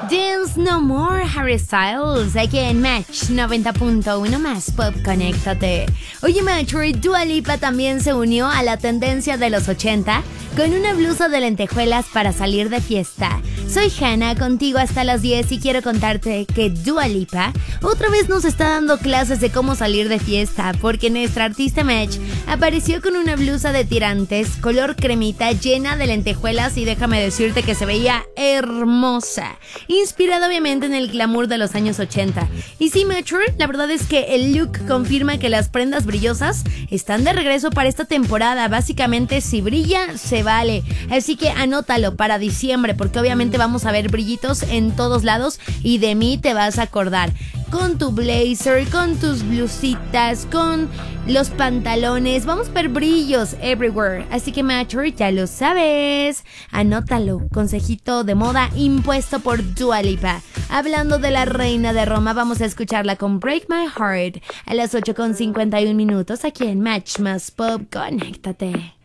Dance No More, Harry Styles, aquí en Match 90.1 más Pop, conéctate. Oye, Match, Dua Lipa también se unió a la tendencia de los 80 con una blusa de lentejuelas para salir de fiesta. Soy Hannah, contigo hasta las 10 y quiero contarte que Dua Lipa otra vez nos está dando clases de cómo salir de fiesta, porque nuestra artista Match apareció con una blusa de tirantes color cremita llena de lentejuelas y déjame decirte que se veía hermosa, inspirada obviamente en el glamour de los años 80. Y sí, Match, la verdad es que el look confirma que las prendas brillosas están de regreso para esta temporada. Básicamente, si brilla, se vale. Así que anótalo para diciembre, porque obviamente vamos a ver brillitos en todos lados y de mí te vas a acordar. Con tu blazer, con tus blusitas, con los pantalones, vamos a ver brillos everywhere. Así que, Match, ya lo sabes. Anótalo, consejito de moda impuesto por Dua Lipa. Hablando de la reina de Roma, vamos a escucharla con Break My Heart a las 8:51 aquí en Match más Pop, conéctate.